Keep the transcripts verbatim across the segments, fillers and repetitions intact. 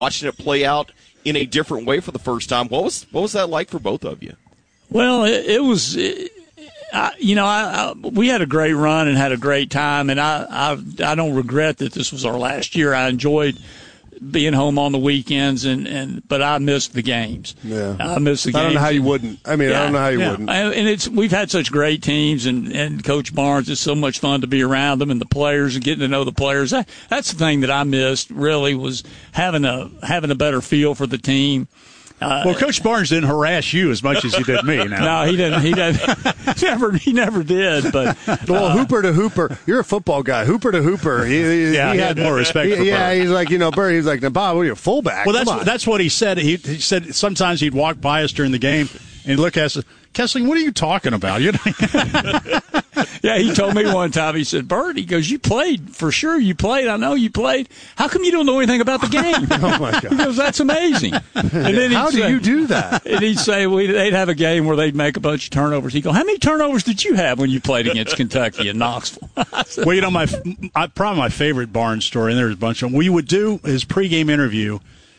watching it play out in a different way for the first time. What was what was that like for both of you? Well, it, it was, it, I, you know, I, I, we had a great run and had a great time, and I, I I don't regret that this was our last year. I enjoyed being home on the weekends, and, and but I missed the games. Yeah, I missed the games. I don't know how you wouldn't. I mean, yeah, I don't know how you yeah. wouldn't. And it's we've had such great teams, and, and Coach Barnes, it's so much fun to be around them and the players and getting to know the players. That, that's the thing that I missed. Really was having a having a better feel for the team. Uh, well, Coach Barnes didn't harass you as much as he did me. Now. No, he didn't. He didn't. never. He never did. But well, uh, Hooper to Hooper, you're a football guy. Hooper to Hooper. He, he, yeah, he, he had, had more respect. He, for yeah, Bert. he's like, you know, Bert. He's like, now, Bob, what are you, a fullback? Well, Come that's on. that's what he said. He, he said sometimes he'd walk by us during the game and look at us. Kessling, what are you talking about? You know? Yeah, he told me one time, he said, Bert, he goes, you played, for sure you played. I know you played. How come you don't know anything about the game? Oh, my God. He goes, that's amazing. And then How do say, you do that? And he'd say, well, they'd have a game where they'd make a bunch of turnovers. He'd go, how many turnovers did you have when you played against Kentucky in Knoxville? said, well, you know, my I, probably my favorite Barnes story, and there's a bunch of them, we would do his pregame interview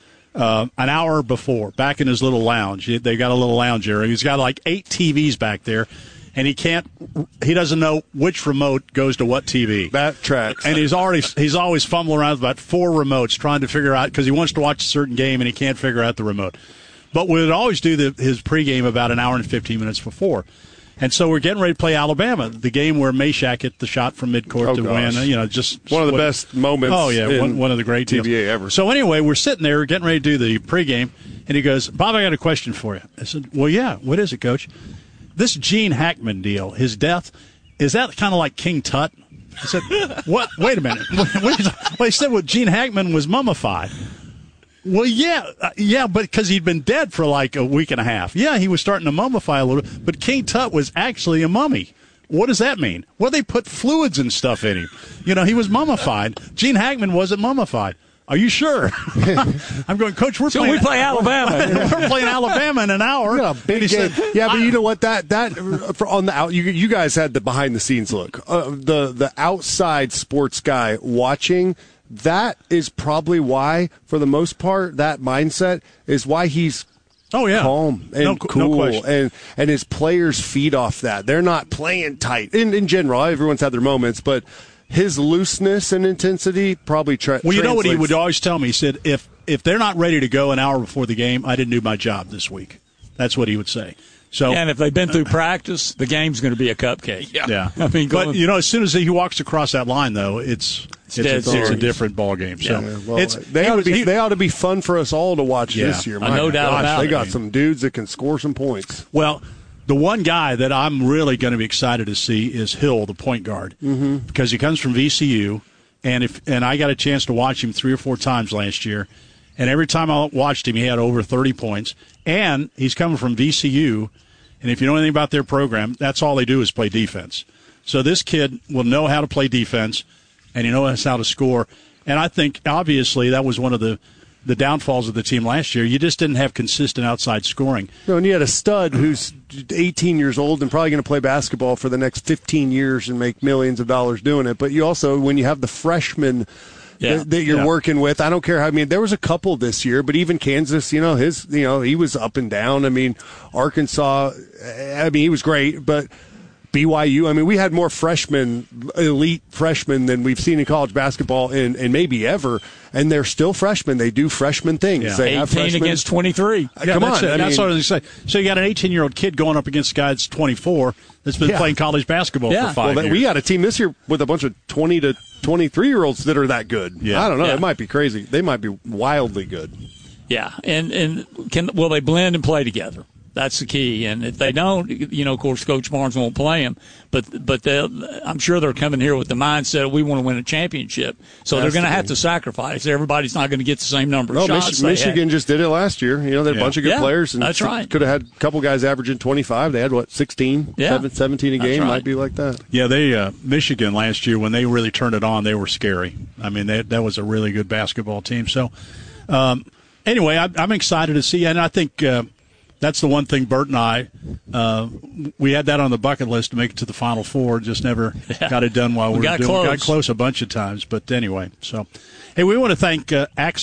Uh, an hour before, back in his little lounge. They got a little lounge area. He's got like eight T Vs back there, and he can't. He doesn't know which remote goes to what T V. That tracks. And he's already he's always fumbling around with about four remotes trying to figure out because he wants to watch a certain game and he can't figure out the remote. But we would always do the, his pregame about an hour and fifteen minutes before. And so we're getting ready to play Alabama, the game where Meshack hit the shot from midcourt oh, to gosh. win. You know, just one of the what, best moments. Oh yeah, one, one of the great T V A deals. ever. So anyway, we're sitting there getting ready to do the pregame, and he goes, "Bob, I got a question for you." I said, "Well, yeah. What is it, Coach?" This Gene Hackman deal, his death, is that kind of like King Tut? I said, "What? Wait a minute." Well, he said, "Well, Gene Hackman was mummified." Well, yeah, uh, yeah, but because he'd been dead for like a week and a half. Yeah, he was starting to mummify a little, but King Tut was actually a mummy. What does that mean? Well, they put fluids and stuff in him. You know, he was mummified. Gene Hackman wasn't mummified. Are you sure? I'm going, Coach, we're so playing. we play Alabama. We're playing Alabama in an hour. Yeah, big game. Said, yeah, but you know what? That that for on the out, you you guys had the behind the scenes look. Uh, the the outside sports guy watching. That is probably why, for the most part, that mindset is why he's oh yeah calm and no, cool, no question. and and his players feed off that. They're not playing tight. In in general, everyone's had their moments, but his looseness and intensity probably tra- well, you know what he translates. would always tell me. He said, if if they're not ready to go an hour before the game, I didn't do my job this week. That's what he would say. So, yeah, and if they've been through practice, the game's going to be a cupcake. Yeah, yeah. I mean, going, but you know, as soon as he walks across that line, though, it's it's, it's, a, it's a different ball game. So yeah, well, it's they he ought was, to be he, they ought to be fun for us all to watch yeah, this year. My no doubt gosh, about they it. got some dudes that can score some points. Well, the one guy that I'm really going to be excited to see is Hill, the point guard, mm-hmm. because he comes from V C U, and if and I got a chance to watch him three or four times last year, and every time I watched him, he had over thirty points, and he's coming from V C U. And if you know anything about their program, that's all they do is play defense. So this kid will know how to play defense, and he knows how to score. And I think, obviously, that was one of the, the downfalls of the team last year. You just didn't have consistent outside scoring. No, and you had a stud who's eighteen years old and probably going to play basketball for the next fifteen years and make millions of dollars doing it. But you also, when you have the freshmen yeah. that, that you're yeah. working with, I don't care how. I mean, there was a couple this year, but even Kansas, you know, his, you know, he was up and down. I mean, Arkansas, I mean, he was great, but B Y U, I mean, we had more freshmen, elite freshmen than we've seen in college basketball in, in maybe ever, and they're still freshmen. They do freshman things. Yeah. They have eighteen freshmen against twenty-three. Yeah, Come that's on. It. I That's mean, what I was going to say. So you got an eighteen-year-old kid going up against a guy that's twenty-four that's been yeah. playing college basketball yeah. for five well, years. we had a team this year with a bunch of twenty to twenty-three-year-olds that are that good. Yeah. I don't know. Yeah. It might be crazy. They might be wildly good. Yeah, and and can will they blend and play together? That's the key. And if they don't, you know, of course, Coach Barnes won't play them. But but I'm sure they're coming here with the mindset we want to win a championship. So That's they're going the to have thing. to sacrifice. Everybody's not going to get the same number of No, shots. Mich- they Michigan had. just did it last year. You know, they had a Yeah. bunch of good Yeah, players. And that's right. Could have had a couple guys averaging twenty-five. They had, what, sixteen, Yeah. seven, seventeen a That's game? right. Might be like that. Yeah, they uh, Michigan last year, when they really turned it on, they were scary. I mean, they, that was a really good basketball team. So, um, anyway, I, I'm excited to see, and I think uh, that's the one thing Bert and I, uh, we had that on the bucket list to make it to the Final Four, just never Yeah. got it done while we, We were got doing close. got close a bunch of times. But anyway, so, hey, we want to thank uh, Axel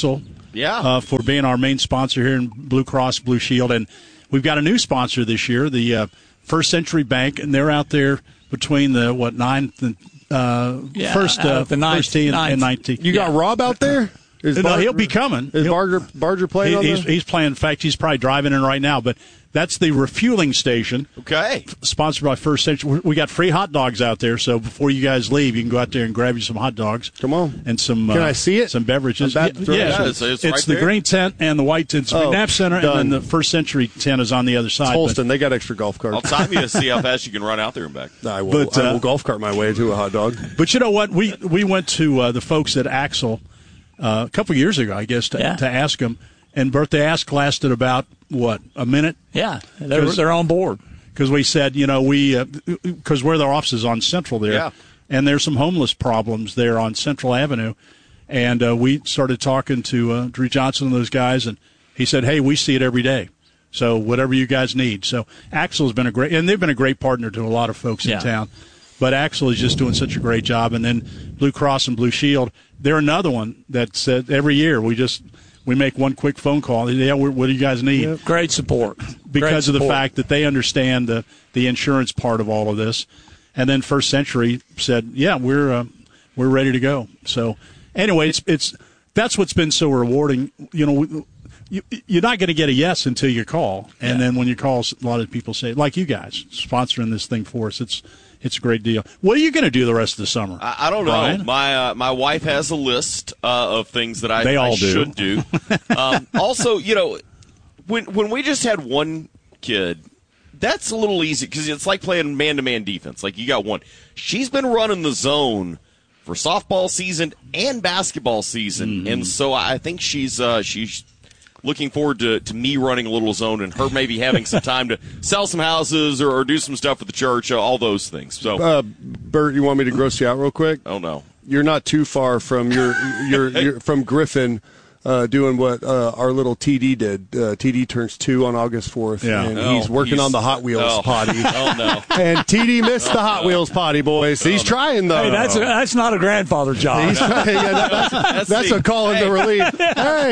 Yeah. Uh, for being our main sponsor here in Blue Cross Blue Shield. And we've got a new sponsor this year, the uh, First Century Bank, and they're out there between the, what, ninth and uh, yeah, first, uh, the ninth, first tee and, ninth. and ninth tee. You got yeah. Rob out there? Is no, Bar- he'll be coming. Is he'll, Barger, Barger playing he, on he's, the- he's playing. In fact, he's probably driving in right now. But that's the refueling station. Okay. Sponsored by First Century. We got free hot dogs out there, so before you guys leave, you can go out there and grab you some hot dogs. Come on. And some. Can uh, I see it? Some beverages. I'm about to throw yeah, it. Yeah, it's- it's it's right the there. green tent and the white tent. It's the Oh, McNabb Center, done. and then the First Century tent is on the other side. Holston, But, they got extra golf carts. I'll time you to see how fast you can run out there and back. I will, But, I uh, will golf cart my way to a hot dog. but you know what? We we went to uh, the folks at Axel uh, a couple years ago, I guess, to, Yeah. to ask them. And birthday ask lasted about, what, a minute? Yeah, they're, they're on board. Because we said, you know, we because we're their offices on Central there, Yeah. and there's some homeless problems there on Central Avenue, and uh, we started talking to uh, Drew Johnson and those guys, and he said, hey, we see it every day, so whatever you guys need. So Axel's been a great, and they've been a great partner to a lot of folks in Yeah. town, but Axel is just doing such a great job, and then Blue Cross and Blue Shield, they're another one that said every year we just. We make one quick phone call. Yeah, what do you guys need? Great support. Because Great of the support. fact that they understand the, the insurance part of all of this. And then First Century said, yeah, we're uh, we're ready to go. So anyway, it's it's that's what's been so rewarding. You know, you, you're not going to get a yes until you call. And Yeah. then when you call, a lot of people say, like you guys, sponsoring this thing for us, it's it's a great deal. What are you going to do the rest of the summer? I, I don't know. Brian? My uh, my wife has a list uh, of things that I, They all I do. should do. um, also, you know, when when we just had one kid, that's a little easy because it's like playing man to man defense. Like you got one. She's been running the zone for softball season and basketball season, Mm-hmm. and so I think she's uh, she's. looking forward to, to me running a little zone and her maybe having some time to sell some houses or, or do some stuff with the church, uh, all those things. So, Uh, Bert, you want me to gross you out real quick? oh no, You're not too far from your your, your from Griffin uh, doing what uh, our little T D did. Uh, T D turns two on August fourth, Yeah. and Oh, he's working he's- on the Hot Wheels oh. potty. oh no. And T D missed the Hot Wheels potty, boys. He's trying though. Hey, that's a, that's not a grandfather job. He's trying, yeah, that- that's, That's that's the- a call into hey. relief. Hey,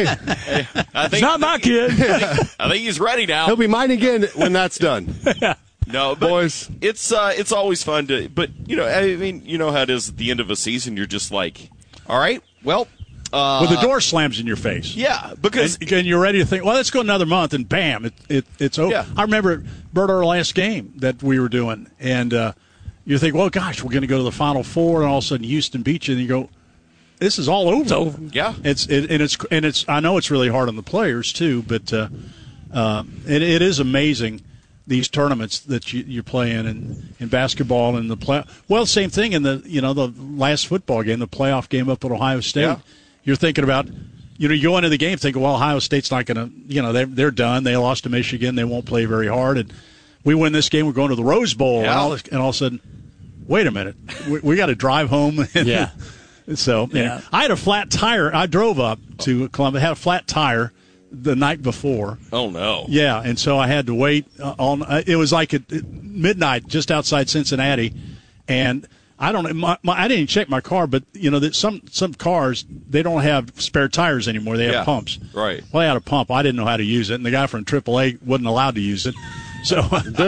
I It's think not my kid. I think he's ready now. he'll be mine again when that's done. No, but Boys. it's uh, it's always fun to. But you know, I mean, you know how it is at the end of a season. You're just like, all right, well, uh, Well, the door slams in your face. yeah, because And, and you're ready to think, well, let's go another month, and bam, it, it it's over. Yeah. I remember, Bert, our last game that we were doing, and uh, you think, well, gosh, we're going to go to the Final Four, and all of a sudden Houston beats you, and you go, this is all over. It's over. yeah, It's it, and it's and it's. I know it's really hard on the players too, but uh, uh, it, it is amazing these tournaments that you, you're playing in, in basketball and the play. Well, same thing in the you know the last football game, the playoff game up at Ohio State. Yeah. You're thinking about. You know, you go into the game thinking, well, Ohio State's not going to, you know, they're, they're done. They lost to Michigan. They won't play very hard. And we win this game. We're going to the Rose Bowl. Yeah. And, all, and all of a sudden, wait a minute. We, we got to drive home. Yeah. So, Yeah. yeah. I had a flat tire. I drove up to Columbus, had a flat tire the night before. oh no, Yeah, and so I had to wait uh, on. Uh, it was like at midnight, just outside Cincinnati, and I don't. My, my, I didn't check my car, but you know that some some cars they don't have spare tires anymore. They have Yeah, pumps. right. Well, I had a pump. I didn't know how to use it, and the guy from triple A wasn't allowed to use it. So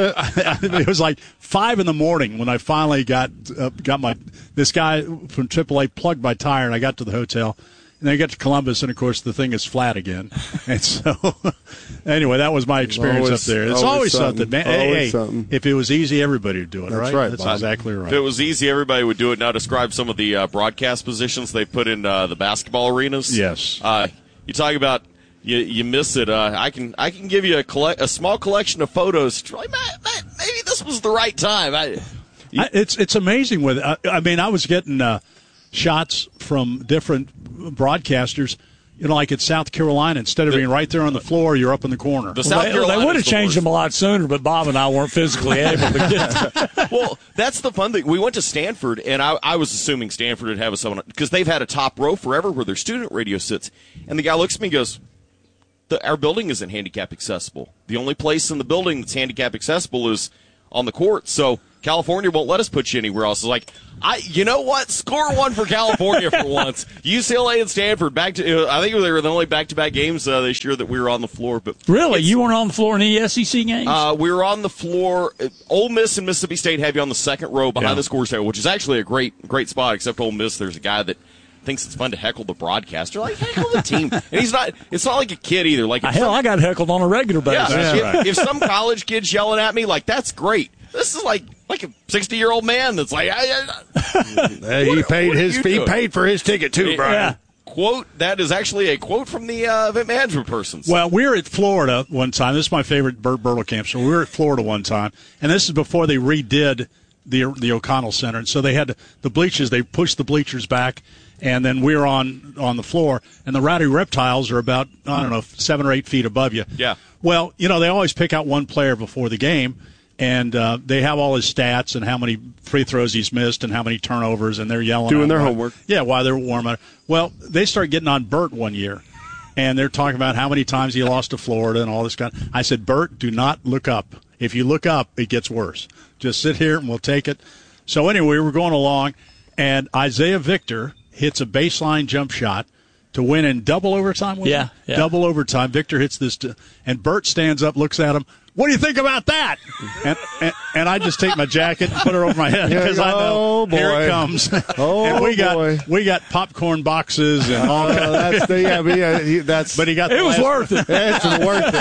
it was like five in the morning when I finally got uh, got my this guy from triple A plugged my tire, and I got to the hotel. And then I got to Columbus, and of course the thing is flat again. And so, anyway, that was my experience Always- up there. It's always always, something, something. man. Hey, Always hey, something. if it was easy, everybody would do it. That's right. right, That's Bob. exactly right. If it was easy, everybody would do it. Now describe some of the uh, broadcast positions they put in uh, the basketball arenas. Yes. Uh, you talk about you, you miss it. Uh, I can I can give you a collect, a small collection of photos. Like, "Man, man, maybe this was the right time. I, I, it's it's amazing with. I, I mean, I was getting uh, shots from different broadcasters. You know, like at South Carolina, instead of being right there on the floor, you're up in the corner. the Well, South they, Carolina they would have is the changed worst. them a lot sooner, but Bob and I weren't physically able to get. Well, that's the fun thing. We went to Stanford, and I, I was assuming Stanford would have someone because they've had a top row forever where their student radio sits. And the guy looks at me and goes, the, "Our building isn't handicap accessible. The only place in the building that's handicap accessible is on the court." So California won't let us put you anywhere else. It's like, I, you know what? Score one for California for once. U C L A and Stanford back to. I think they were the only back-to-back games uh, this year that we were on the floor. But really, you weren't on the floor in any S E C games? Uh, we were on the floor. Ole Miss and Mississippi State have you on the second row behind yeah. the scores table, which is actually a great, great spot. Except Ole Miss, there's a guy that thinks it's fun to heckle the broadcaster. Like, heckle the team. And he's not, it's not like a kid either. Like, hell, some, I got heckled on a regular basis. Yeah, if, right. if some college kid's yelling at me, like, that's great. This is like like a sixty-year-old man that's like, I, I, hey, he paid his he doing? paid for his ticket too, Brian. Yeah. Quote, that is actually a quote from the uh, event management person. Well, we were at Florida one time. This is my favorite Burt Bertelkamp. So we were at Florida one time, and this is before they redid the the O'Connell Center. And so they had to, the bleachers, they pushed the bleachers back, and then we were on, on the floor, and the Rowdy Reptiles are about, I don't know, seven or eight feet above you. Yeah. Well, you know, they always pick out one player before the game, and uh, they have all his stats and how many free throws he's missed and how many turnovers, and they're yelling. Doing their while, homework. Yeah, while they're warming up. Well, they start getting on Burt one year, and they're talking about how many times he lost to Florida and all this kind of, I said, Burt, do not look up. If you look up, it gets worse. Just sit here and we'll take it. So anyway, we're going along, and Isaiah Victor hits a baseline jump shot to win in double overtime. Yeah, yeah, double overtime. Victor hits this, to, and Burt stands up, looks at him. What do you think about that? And, and and I just take my jacket and put her over my head because yeah, I know oh, boy. Here it comes. Oh, and we got boy. we got popcorn boxes and all. Uh, that's the, yeah, but yeah, he, that's. But he got. It the was last, worth it. It's worth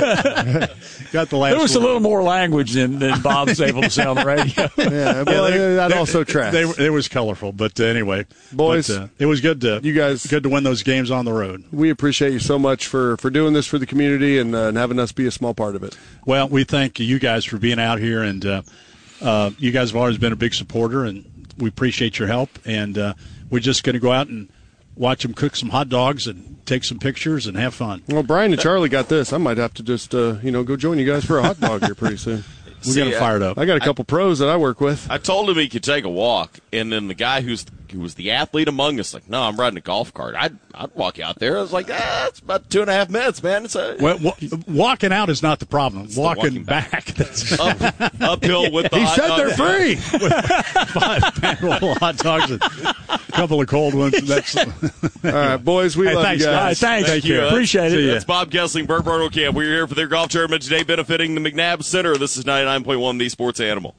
it. Got the last. There was one. a little more language than, than Bob was able to say on the radio. Yeah, well, yeah, they, that also tracks. They, it was colorful, but uh, anyway, boys, but, uh, it was good to you guys good to win those games on the road. We appreciate you so much for, for doing this for the community and, uh, and having us be a small part of it. Well, we thank you guys for being out here, and uh, uh, you guys have always been a big supporter, and we appreciate your help. And uh, we're just going to go out and watch them cook some hot dogs and take some pictures and have fun. Well, Brian and Charlie got this. I might have to just uh, you know go join you guys for a hot dog here pretty soon. We're getting fired up. I got a couple I, pros that I work with. I told him he could take a walk, and then the guy who's who was the athlete among us, like, no, I'm riding a golf cart. I'd I'd walk out there. I was like, ah, it's about two and a half minutes, man. It's a, well, w- walking out is not the problem. Walking, walking back, back. That's Up, uphill with the he hot said dog. They're free. Five pound hot dogs and a couple of cold ones. That's all right, boys. We hey, love thanks, you guys. guys. Thanks. Thank you. Appreciate it. That's Bob Kessling, Burt Bertelkamp. We're here for their golf tournament today, benefiting the McNabb Center. This is ninety-nine point one The Sports Animal.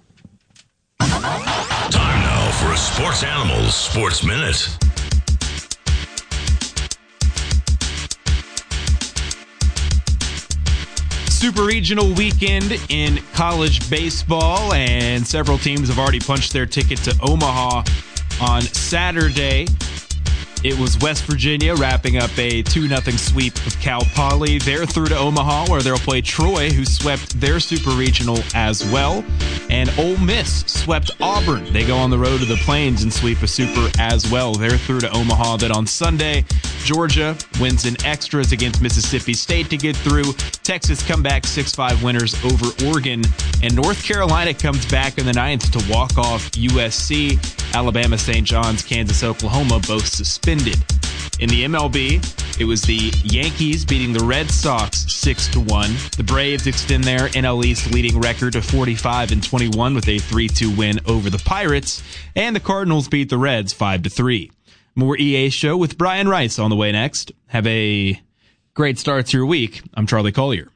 Time now for a Sports Animals Sports Minute. Super regional weekend in college baseball, and several teams have already punched their ticket to Omaha on Saturday. It was West Virginia wrapping up a two nothing sweep of Cal Poly. They're through to Omaha, where they'll play Troy, who swept their super regional as well. And Ole Miss swept Auburn. They go on the road to the Plains and sweep a super as well. They're through to Omaha. Then on Sunday, Georgia wins in extras against Mississippi State to get through. Texas come back six five winners over Oregon. And North Carolina comes back in the ninth to walk off U S C. Alabama, Saint John's, Kansas, Oklahoma both suspended. In the M L B, it was the Yankees beating the Red Sox six to one. The Braves extend their N L East leading record to forty-five and twenty-one with a three two win over the Pirates. And the Cardinals beat the Reds five to three. More E A Show with Brian Rice on the way next. Have a great start to your week. I'm Charlie Collier.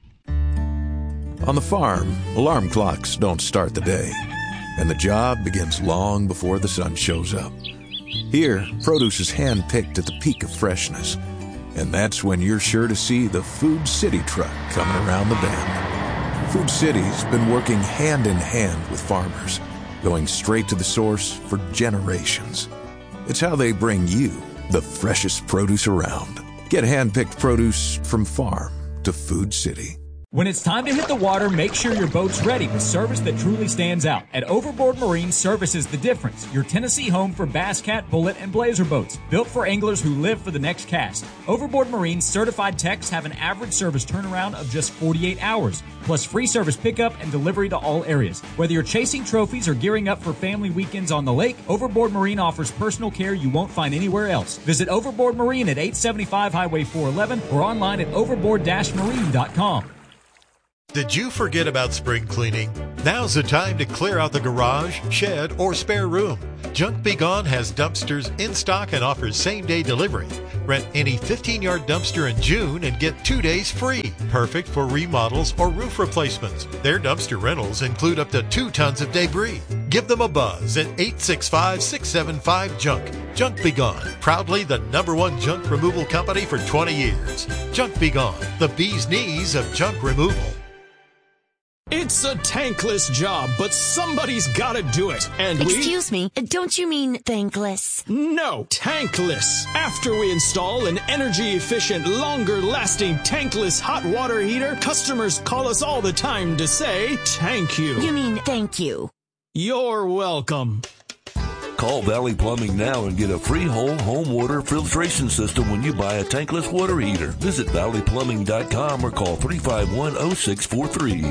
On the farm, alarm clocks don't start the day, and the job begins long before the sun shows up. Here, produce is hand-picked at the peak of freshness, and that's when you're sure to see the Food City truck coming around the bend. Food City's been working hand-in-hand with farmers, going straight to the source for generations. It's how they bring you the freshest produce around. Get hand-picked produce from farm to Food City. When it's time to hit the water, make sure your boat's ready with service that truly stands out. At Overboard Marine, service is the difference. Your Tennessee home for Bass Cat, Bullet, and Blazer boats. Built for anglers who live for the next cast. Overboard Marine's certified techs have an average service turnaround of just forty-eight hours. Plus free service pickup and delivery to all areas. Whether you're chasing trophies or gearing up for family weekends on the lake, Overboard Marine offers personal care you won't find anywhere else. Visit Overboard Marine at eight seventy-five Highway four eleven or online at overboard dash marine dot com. Did you forget about spring cleaning? Now's the time to clear out the garage, shed, or spare room. Junk Be Gone has dumpsters in stock and offers same-day delivery. Rent any fifteen-yard dumpster in June and get two days free. Perfect for remodels or roof replacements. Their dumpster rentals include up to two tons of debris. Give them a buzz at eight six five, six seven five, JUNK. Junk Be Gone, proudly the number one junk removal company for twenty years. Junk Be Gone, the bee's knees of junk removal. It's a tankless job, but somebody's gotta do it. And we... Excuse me, don't you mean thankless? No, tankless. After we install an energy-efficient, longer-lasting tankless hot water heater, customers call us all the time to say, thank you. You mean thank you. You're welcome. Call Valley Plumbing now and get a free whole home water filtration system when you buy a tankless water heater. Visit valley plumbing dot com or call three five one, oh six four three.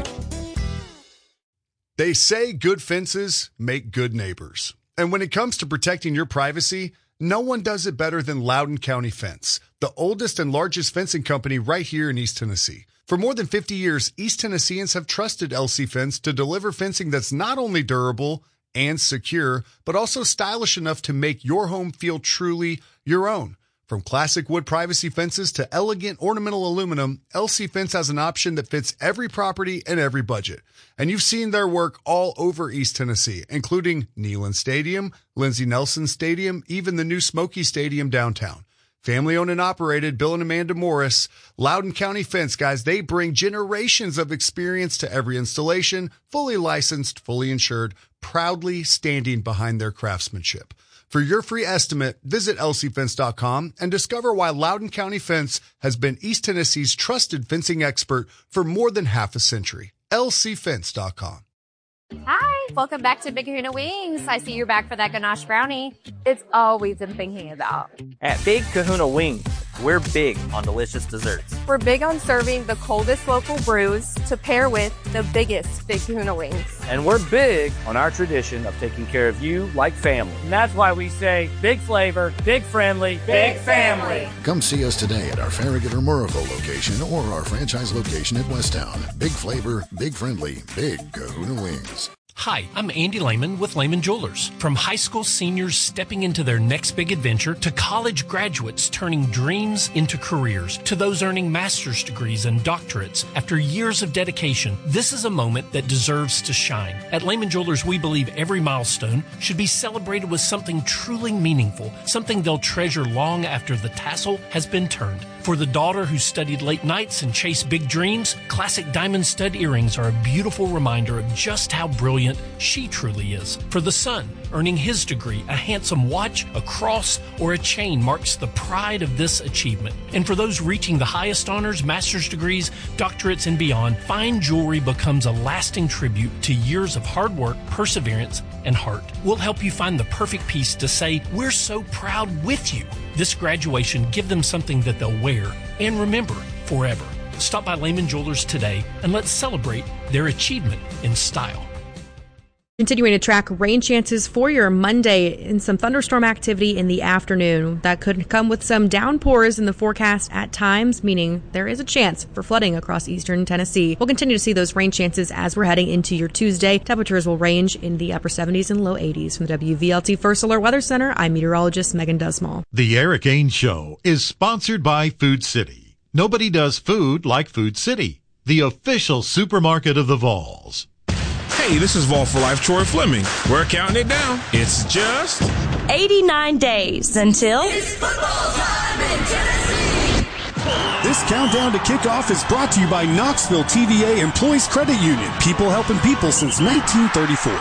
They say good fences make good neighbors. And when it comes to protecting your privacy, no one does it better than Loudoun County Fence, the oldest and largest fencing company right here in East Tennessee. For more than fifty years, East Tennesseans have trusted L C Fence to deliver fencing that's not only durable and secure, but also stylish enough to make your home feel truly your own. From classic wood privacy fences to elegant ornamental aluminum, L C Fence has an option that fits every property and every budget. And you've seen their work all over East Tennessee, including Neyland Stadium, Lindsey Nelson Stadium, even the new Smoky Stadium downtown. Family owned and operated, Bill and Amanda Morris, Loudoun County Fence, guys, they bring generations of experience to every installation, fully licensed, fully insured, proudly standing behind their craftsmanship. For your free estimate, visit L C fence dot com and discover why Loudoun County Fence has been East Tennessee's trusted fencing expert for more than half a century. L C fence dot com. Hi, welcome back to Big Kahuna Wings. I see you're back for that ganache brownie. It's always been thinking about. At Big Kahuna Wings, we're big on delicious desserts. We're big on serving the coldest local brews to pair with the biggest Big Kahuna Wings. And we're big on our tradition of taking care of you like family. And that's why we say big flavor, big friendly, big family. Come see us today at our Farragut or Murrayville location or our franchise location at Westtown. Big flavor, big friendly, Big Kahuna Wings. Hi, I'm Andy Lehman with Lehman Jewelers. From high school seniors stepping into their next big adventure to college graduates turning dreams into careers to those earning master's degrees and doctorates after years of dedication, this is a moment that deserves to shine. At Lehman Jewelers, we believe every milestone should be celebrated with something truly meaningful, something they'll treasure long after the tassel has been turned. For the daughter who studied late nights and chased big dreams, classic diamond stud earrings are a beautiful reminder of just how brilliant she truly is. For the son, earning his degree, a handsome watch, a cross, or a chain marks the pride of this achievement. And for those reaching the highest honors, master's degrees, doctorates, and beyond, fine jewelry becomes a lasting tribute to years of hard work, perseverance, and heart. We'll help you find the perfect piece to say, we're so proud with you. This graduation, give them something that they'll wear and remember forever. Stop by Lehman Jewelers today and let's celebrate their achievement in style. Continuing to track rain chances for your Monday and some thunderstorm activity in the afternoon. That could come with some downpours in the forecast at times, meaning there is a chance for flooding across eastern Tennessee. We'll continue to see those rain chances as we're heading into your Tuesday. Temperatures will range in the upper seventies and low eighties. From the W V L T First Alert Weather Center, I'm meteorologist Megan Dusmall. The Eric Ains Show is sponsored by Food City. Nobody does food like Food City, the official supermarket of the Vols. Hey, this is Vol for Life Troy Fleming. We're counting it down. It's just eighty-nine days until it's football time in Tennessee. This countdown to kickoff is brought to you by Knoxville T V A Employees Credit Union. People helping people since nineteen thirty-four.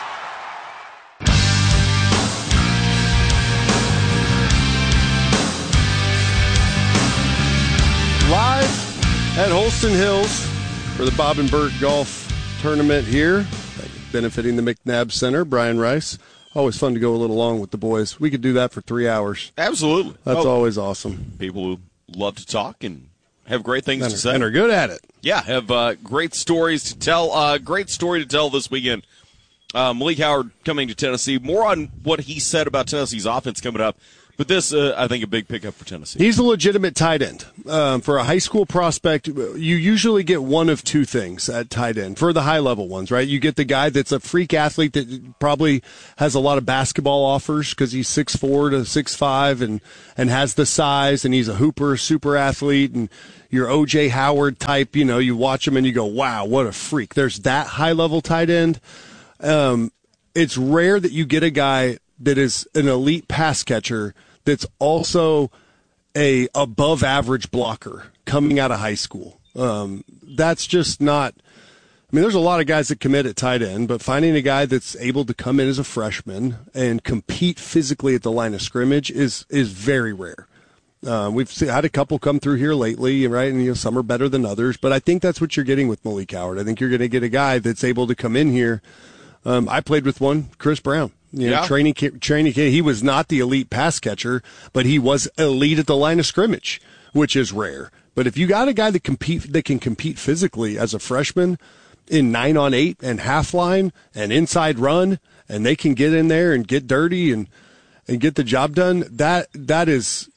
Live at Holston Hills for the Bob and Bert Golf Tournament here, benefiting the McNabb Center. Brian Rice. Always fun to go a little long with the boys. We could do that for three hours. Absolutely. That's oh, always awesome. People who love to talk and have great things and to are, say. And are good at it. Yeah, have uh, great stories to tell. Uh, great story to tell this weekend. Uh, Malik Howard coming to Tennessee. More on what he said about Tennessee's offense coming up. But this, uh, I think, a big pickup for Tennessee. He's a legitimate tight end. Um, for a high school prospect, you usually get one of two things at tight end for the high-level ones, right? You get the guy that's a freak athlete that probably has a lot of basketball offers because he's six four to six five and, and has the size, and he's a hooper, super athlete, and your O J Howard type, you know, you watch him and you go, wow, what a freak. There's that high-level tight end. Um, it's rare that you get a guy that is an elite pass catcher that's also a above average blocker coming out of high school. Um, that's just not, I mean, there's a lot of guys that commit at tight end, but finding a guy that's able to come in as a freshman and compete physically at the line of scrimmage is, is very rare. Uh, we've seen, had a couple come through here lately, right? And, you know, some are better than others, but I think that's what you're getting with Malik Howard. I think you're going to get a guy that's able to come in here. Um, I played with one, Chris Brown. You know, yeah. training, training. He was not the elite pass catcher, but he was elite at the line of scrimmage, which is rare. But if you got a guy that compete, that can compete physically as a freshman in nine on eight and half line and inside run, and they can get in there and get dirty and and get the job done, that that is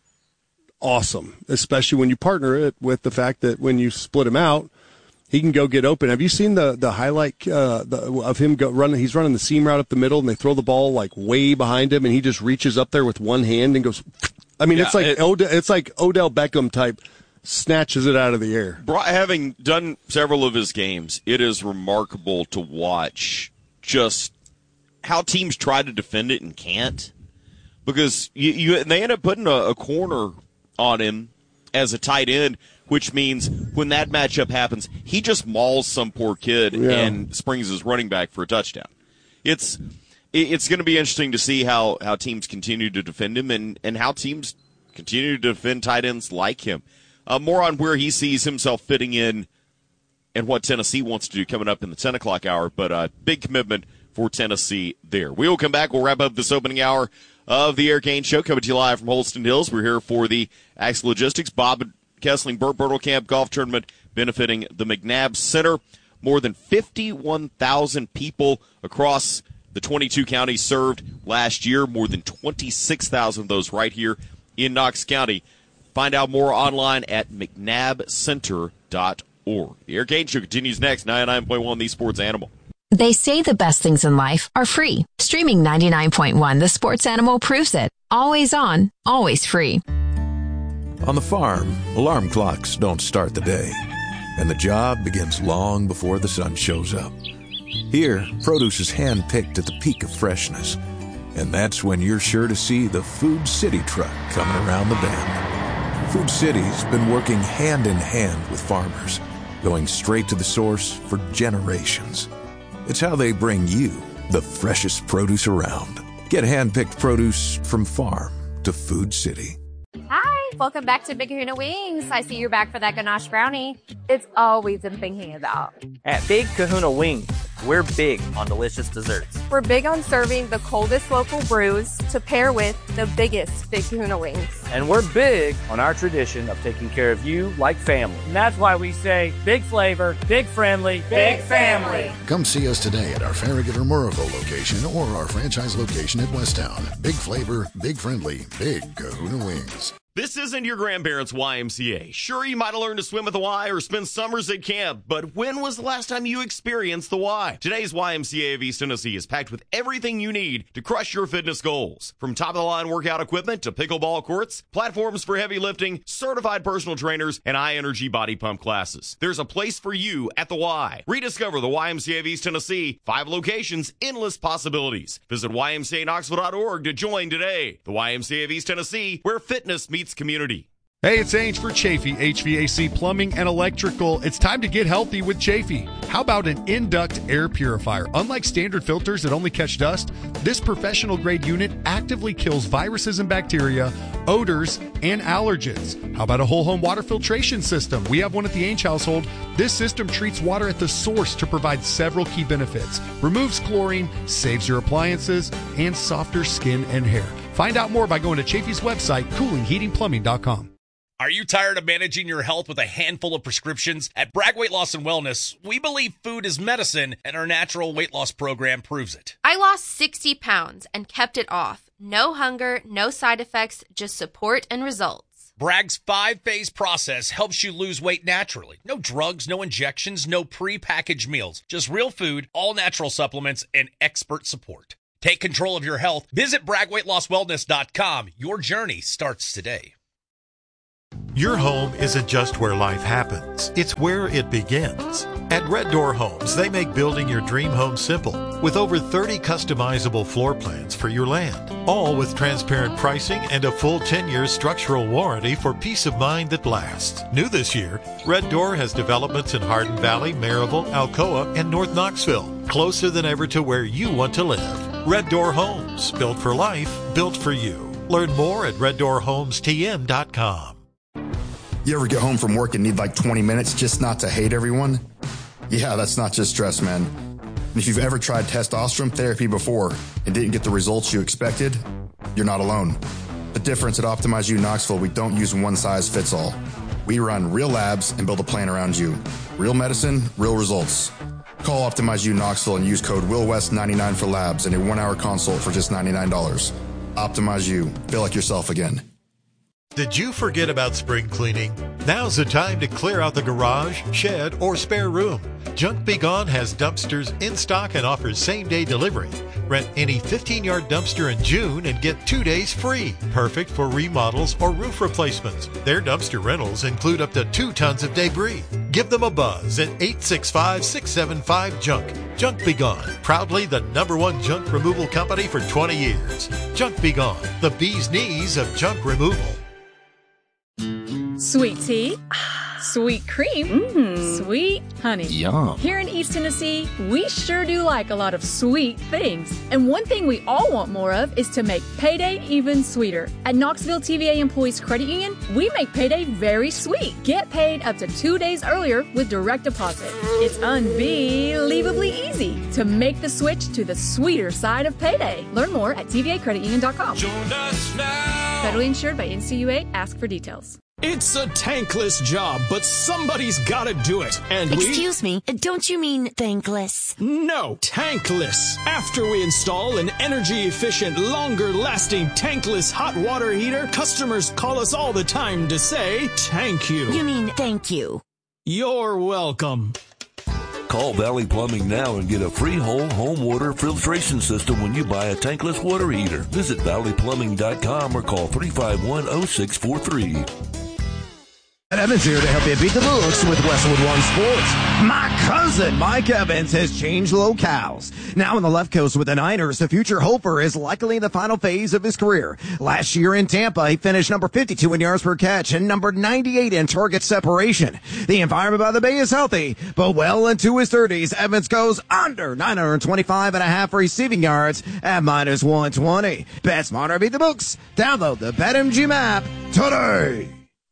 awesome. Especially when you partner it with the fact that when you split him out, he can go get open. Have you seen the the highlight uh, the, of him go running? He's running the seam route up the middle, and they throw the ball like way behind him, and he just reaches up there with one hand and goes. I mean, yeah, it's like it, Ode- it's like Odell Beckham type, snatches it out of the air. Having done several of his games, it is remarkable to watch just how teams try to defend it and can't, because you, you they end up putting a, a corner on him as a tight end, which means when that matchup happens, he just mauls some poor kid yeah. and springs his running back for a touchdown. It's it's going to be interesting to see how, how teams continue to defend him and, and how teams continue to defend tight ends like him. Uh, more on where he sees himself fitting in and what Tennessee wants to do coming up in the ten o'clock hour, but a uh, big commitment for Tennessee there. We will come back. We'll wrap up this opening hour of the Eric Gaines Show, coming to you live from Holston Hills. We're here for the Axe Logistics Bob Kessling Burt Bertelkamp Golf Tournament benefiting the McNabb Center. More than fifty-one thousand people across the twenty-two counties served last year. More than twenty-six thousand of those right here in Knox County. Find out more online at mcnabb center dot org. The Eric Gaines Show continues next. ninety-nine point one The Sports Animal. They say the best things in life are free. Streaming ninety-nine point one The Sports Animal proves it. Always on, always free. On the farm, alarm clocks don't start the day, and the job begins long before the sun shows up. Here, produce is hand-picked at the peak of freshness, and that's when you're sure to see the Food City truck coming around the bend. Food City's been working hand-in-hand with farmers, going straight to the source for generations. It's how they bring you the freshest produce around. Get hand-picked produce from farm to Food City. Hi, welcome back to Big Kahuna Wings. I see you're back for that ganache brownie. It's always been thinking about. At Big Kahuna Wings, we're big on delicious desserts. We're big on serving the coldest local brews to pair with the biggest Big Kahuna Wings. And we're big on our tradition of taking care of you like family. And that's why we say big flavor, big friendly, big family. Come see us today at our Farragut or Murrayville location or our franchise location at Westtown. Big flavor, big friendly, Big Kahuna Wings. This isn't your grandparents' Y M C A. Sure, you might have learned to swim at the Y or spend summers at camp, but when was the last time you experienced the Y? Today's Y M C A of East Tennessee is packed with everything you need to crush your fitness goals. From top-of-the-line workout equipment to pickleball courts, platforms for heavy lifting, certified personal trainers, and high-energy body pump classes. There's a place for you at the Y. Rediscover the Y M C A of East Tennessee. Five locations, endless possibilities. Visit Y M C A Knoxville dot org to join today. The Y M C A of East Tennessee, where fitness meets community. Hey, it's Ange for Chafee H V A C Plumbing and Electrical. It's time to get healthy with Chafee. How about an in-duct air purifier? Unlike standard filters that only catch dust, this professional-grade unit actively kills viruses and bacteria, odors, and allergens. How about a whole-home water filtration system? We have one at the Ainge household. This system treats water at the source to provide several key benefits. Removes chlorine, saves your appliances, and softer skin and hair. Find out more by going to Chafee's website, cooling heating plumbing dot com. Are you tired of managing your health with a handful of prescriptions? At Bragg Weight Loss and Wellness, we believe food is medicine, and our natural weight loss program proves it. I lost sixty pounds and kept it off. No hunger, no side effects, just support and results. Bragg's five-phase process helps you lose weight naturally. No drugs, no injections, no pre-packaged meals. Just real food, all natural supplements, and expert support. Take control of your health. Visit bragg weight loss wellness dot com. Your journey starts today. Your home isn't just where life happens, it's where it begins. At Red Door Homes, they make building your dream home simple with over thirty customizable floor plans for your land, all with transparent pricing and a full ten-year structural warranty for peace of mind that lasts. New this year, Red Door has developments in Hardin Valley, Maryville, Alcoa, and North Knoxville, closer than ever to where you want to live. Red Door Homes, built for life, built for you. Learn more at red door homes t m dot com. You ever get home from work and need like twenty minutes just not to hate everyone? Yeah, that's not just stress, man. And if you've ever tried testosterone therapy before and didn't get the results you expected, you're not alone. The difference at Optimize U Knoxville, we don't use one size fits all. We run real labs and build a plan around you. Real medicine, real results. Call Optimize U Knoxville and use code Will West ninety-nine for labs and a one-hour consult for just ninety-nine dollars. Optimize U. Feel like yourself again. Did you forget about spring cleaning? Now's the time to clear out the garage, shed, or spare room. Junk Be Gone has dumpsters in stock and offers same-day delivery. Rent any fifteen-yard dumpster in June and get two days free. Perfect for remodels or roof replacements. Their dumpster rentals include up to two tons of debris. Give them a buzz at eight six five, six seven five, JUNK. Junk Be Gone, proudly the number one junk removal company for twenty years. Junk Be Gone, the bee's knees of junk removal. Sweet tea, sweet cream, mm. sweet honey. Yum. Here in East Tennessee, we sure do like a lot of sweet things. And one thing we all want more of is to make payday even sweeter. At Knoxville T V A Employees Credit Union, we make payday very sweet. Get paid up to two days earlier with direct deposit. It's unbelievably easy to make the switch to the sweeter side of payday. Learn more at t v a credit union dot com. Join us now. Federally insured by N C U A. Ask for details. It's a tankless job, but somebody's gotta do it. And we... Excuse me, don't you mean thankless? No, tankless. After we install an energy-efficient, longer-lasting tankless hot water heater, customers call us all the time to say, thank you. You mean thank you. You're welcome. Call Valley Plumbing now and get a free whole home water filtration system when you buy a tankless water heater. Visit valley plumbing dot com or call three five one, oh six four three. Evans here to help you beat the books with Westwood One Sports. My cousin Mike Evans has changed locales. Now on the left coast with the Niners, the future hoper is likely in the final phase of his career. Last year in Tampa, he finished number fifty-two in yards per catch and number ninety-eight in target separation. The environment by the Bay is healthy, but well into his thirties, Evans goes under nine hundred twenty-five and a half receiving yards at minus one twenty. Bet smarter, beat the books. Download the BetMGM app today.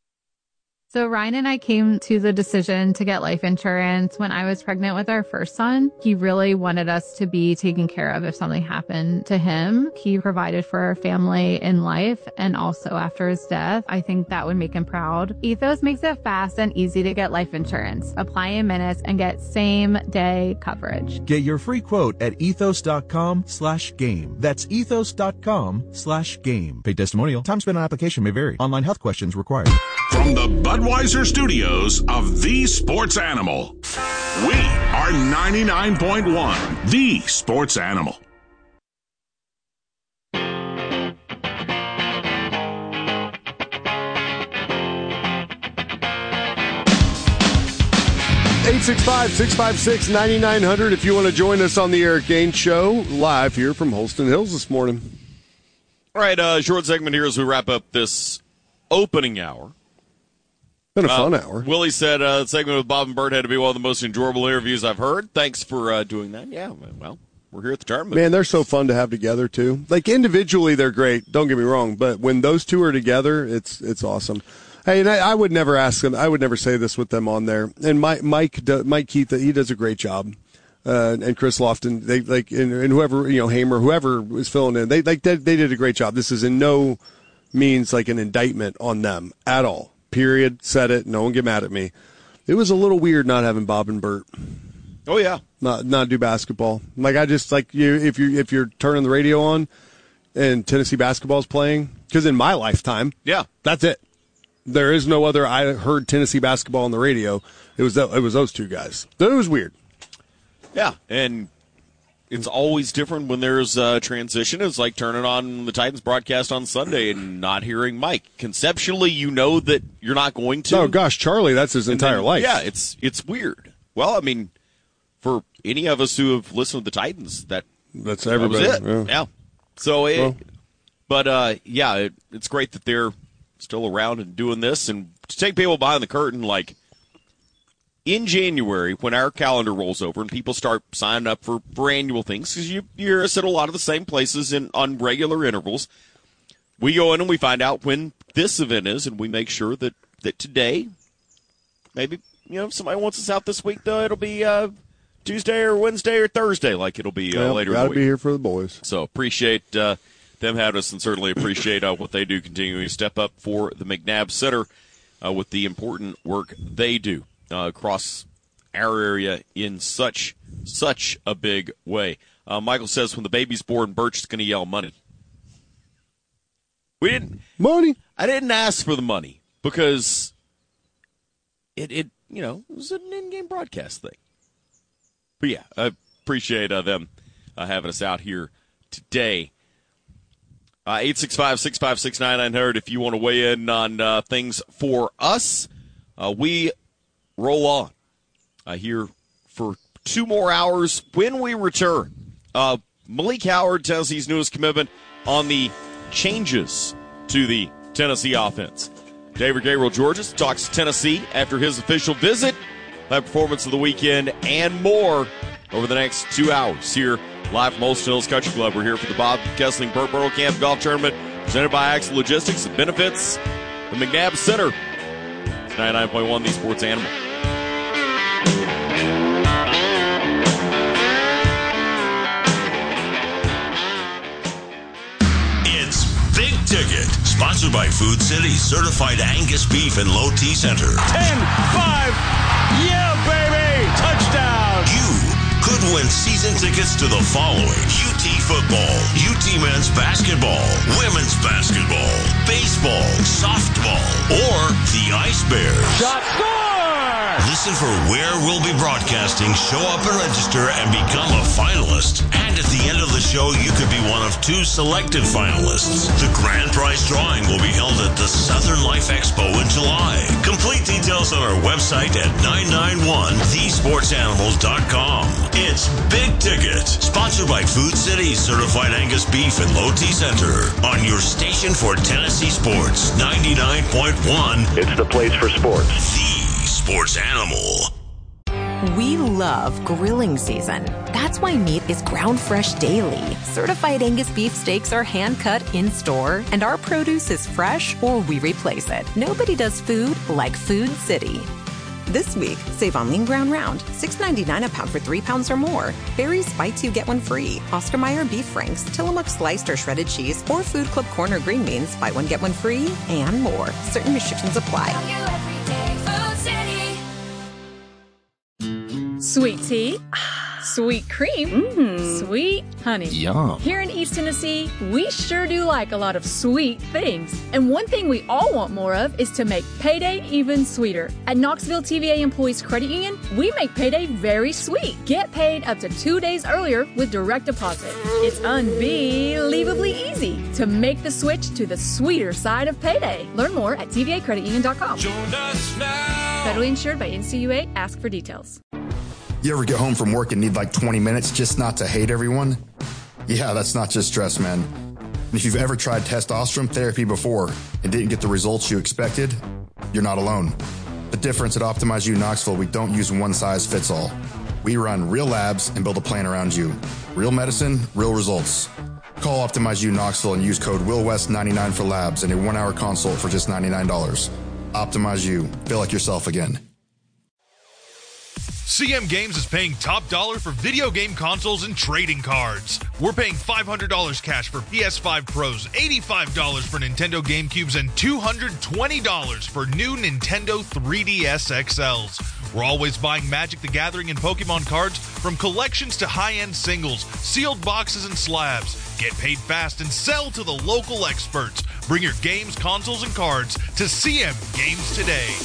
So Ryan and I came to the decision to get life insurance when I was pregnant with our first son. He really wanted us to be taken care of if something happened to him. He provided for our family in life and also after his death. I think that would make him proud. Ethos makes it fast and easy to get life insurance. Apply in minutes and get same day coverage. Get your free quote at ethos.com slash game. That's ethos.com slash game. Paid testimonial. Time spent on application may vary. Online health questions required. From the Budweiser studios of The Sports Animal, we are ninety-nine point one, The Sports Animal. eight six five, six five six, nine nine zero zero if you want to join us on the Eric Gaines Show, live here from Holston Hills this morning. All right, uh, short segment here as we wrap up this opening hour. Been a fun uh, hour. Willie said uh, the segment with Bob and Bert had to be one of the most enjoyable interviews I've heard. Thanks for uh, doing that. Yeah, well, we're here at the tournament. Man, they're so fun to have together, too. Like, individually, they're great. Don't get me wrong. But when those two are together, it's it's awesome. Hey, and I, I would never ask them. I would never say this with them on there. And Mike, Mike, Mike Keith, he does a great job. Uh, and Chris Lofton, they like, and, and whoever, you know, Hamer, whoever was filling in, they like they, they did a great job. This is in no means like an indictment on them at all. Period. Said it. No one get mad at me. It was a little weird not having Bob and Bert. Oh yeah. Not not do basketball. Like I just like you if you if you're turning the radio on, and Tennessee basketball is playing, because in my lifetime, yeah, that's it. There is no other. I heard Tennessee basketball on the radio. It was it was those two guys. It was weird. Yeah, and it's always different when there's a transition. It's like turning on the Titans broadcast on Sunday and not hearing Mike. Conceptually, you know that you're not going to. Oh gosh, Charlie, that's his entire then, life. Yeah, it's it's weird. Well, I mean, for any of us who have listened to the Titans, that that's everybody. That was it. Yeah. yeah. So, it, well. but uh, yeah, it, it's great that they're still around and doing this, and to take people behind the curtain, like. In January, when our calendar rolls over and people start signing up for, for annual things, because you, you hear us at a lot of the same places in, on regular intervals, we go in and we find out when this event is, and we make sure that, that today, maybe, you know, if somebody wants us out this week, though, it'll be uh, Tuesday or Wednesday or Thursday, like it'll be uh, well, later in the gotta week. Be here for the boys. So appreciate uh, them having us, and certainly appreciate uh, what they do, continuing to step up for the McNabb Center uh, with the important work they do. Uh, across our area in such such a big way. Uh, Michael says when the baby's born, Birch is going to yell money. We didn't money. I didn't ask for the money because it it you know it was an in-game broadcast thing. But yeah, I appreciate uh, them uh, having us out here today. Uh, eight six five, six five six, nine nine hundred if you want to weigh in on uh, things for us. Uh, we. Roll on uh, here for two more hours when we return. Uh, Malik Howard, Tennessee's newest commitment, on the changes to the Tennessee offense. David Gabriel Georges talks Tennessee after his official visit, high performance of the weekend, and more over the next two hours here live from Holston Hills Country Club. We're here for the Bob Kessling Burt Camp Golf Tournament presented by Axel Logistics and benefits the McNabb Center. It's ninety-nine point one, the Sports Animal. It's Big Ticket, sponsored by Food City, certified Angus beef and low T center. ten five, yeah, baby! Touchdown! You could win season tickets to the following: U T football, U T men's basketball, women's basketball, baseball, softball, or the Ice Bears. Shot, score! Listen for where we'll be broadcasting, show up and register, and become a finalist. And at the end of the show, you could be one of two selected finalists. The grand prize drawing will be held at the Southern Life Expo in July. Complete details on our website at nine nine one the sports animals dot com. It's Big Ticket, sponsored by Food City, certified Angus beef and low T center. On your station for Tennessee sports, ninety-nine point one. It's the place for sports. The Sports Animal. We love grilling season. That's why meat is ground fresh daily. Certified Angus beef steaks are hand cut in store, and our produce is fresh or we replace it. Nobody does food like Food City. This week, save on lean ground round, six ninety-nine a pound for three pounds or more. Barry's Buy Two, Get One Free. Oscar Mayer Beef Franks, Tillamook Sliced or Shredded Cheese, or Food Club Corner Green Beans, buy one, get one free, and more. Certain restrictions apply. Sweet tea, sweet cream, mm. sweet honey. Yum. Here in East Tennessee, we sure do like a lot of sweet things. And one thing we all want more of is to make payday even sweeter. At Knoxville T V A Employees Credit Union, we make payday very sweet. Get paid up to two days earlier with direct deposit. It's unbelievably easy to make the switch to the sweeter side of payday. Learn more at T V A credit union dot com. Join us now. Federally insured by N C U A. Ask for details. You ever get home from work and need like twenty minutes just not to hate everyone? Yeah, that's not just stress, man. And if you've ever tried testosterone therapy before and didn't get the results you expected, you're not alone. The difference at Optimize U Knoxville, we don't use one size fits all. We run real labs and build a plan around you. Real medicine, real results. Call Optimize U Knoxville and use code Will West ninety-nine for labs and a one-hour consult for just ninety-nine dollars. Optimize U. Feel like yourself again. C M Games is paying top dollar for video game consoles and trading cards. We're paying five hundred dollars cash for P S five Pros, eighty-five dollars for Nintendo GameCubes, and two hundred twenty dollars for new Nintendo three D S X Ls. We're always buying Magic the Gathering and Pokemon cards, from collections to high-end singles, sealed boxes and slabs. Get paid fast and sell to the local experts. Bring your games, consoles, and cards to C M Games Today.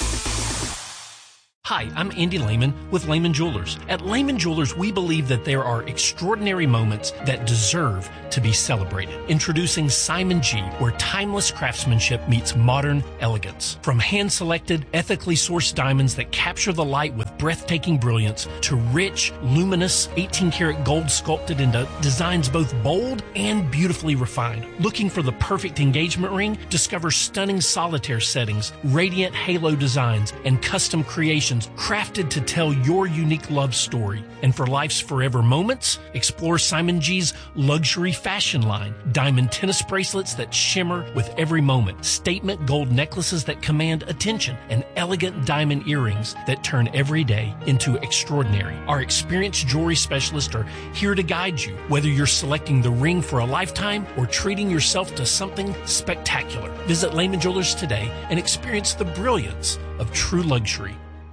Hi, I'm Andy Lehman with Lehman Jewelers. At Lehman Jewelers, we believe that there are extraordinary moments that deserve to be celebrated. Introducing Simon G, where timeless craftsmanship meets modern elegance. From hand-selected, ethically sourced diamonds that capture the light with breathtaking brilliance to rich, luminous eighteen karat gold sculpted into designs both bold and beautifully refined. Looking for the perfect engagement ring? Discover stunning solitaire settings, radiant halo designs, and custom creations crafted to tell your unique love story. And for life's forever moments, explore Simon G's luxury fashion line. Diamond tennis bracelets that shimmer with every moment. Statement gold necklaces that command attention. And elegant diamond earrings that turn every day into extraordinary. Our experienced jewelry specialists are here to guide you, whether you're selecting the ring for a lifetime or treating yourself to something spectacular. Visit Lehman Jewelers today and experience the brilliance of true luxury.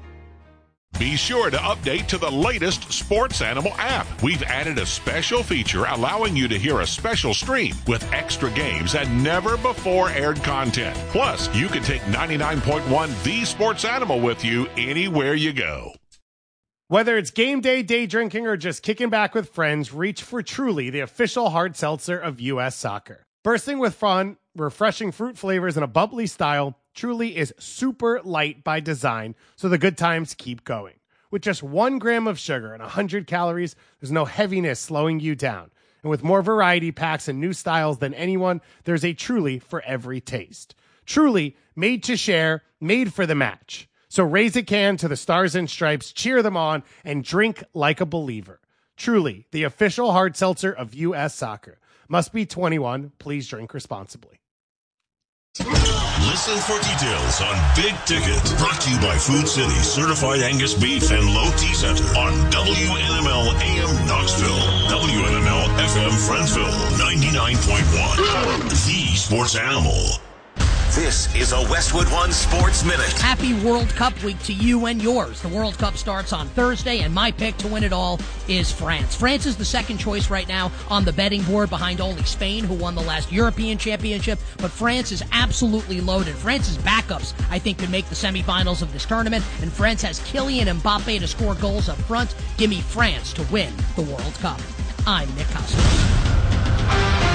Be sure to update to the latest Sports Animal app. We've added a special feature allowing you to hear a special stream with extra games and never before aired content. Plus, you can take ninety-nine point one The Sports Animal with you anywhere you go. Whether it's game day, day drinking, or just kicking back with friends, reach for Truly, the official hard seltzer of U S Soccer. Bursting with fun, refreshing fruit flavors, and a bubbly style, Truly is super light by design, so the good times keep going. With just one gram of sugar and one hundred calories, there's no heaviness slowing you down. And with more variety packs and new styles than anyone, there's a Truly for every taste. Truly, made to share, made for the match. So raise a can to the Stars and Stripes, cheer them on, and drink like a believer. Truly, the official hard seltzer of U S Soccer. Must be twenty-one. Please drink responsibly. Listen for details on Big Ticket. Brought to you by Food City, Certified Angus Beef and Low T Center on W N M L A M Knoxville, W N M L F M Friendsville, ninety-nine point one. The Sports Animal. This is a Westwood One Sports Minute. Happy World Cup week to you and yours. The World Cup starts on Thursday, and my pick to win it all is France. France is the second choice right now on the betting board behind only Spain, who won the last European Championship, but France is absolutely loaded. France's backups, I think, could make the semifinals of this tournament, and France has Kylian Mbappe to score goals up front. Give me France to win the World Cup. I'm Nick Costos.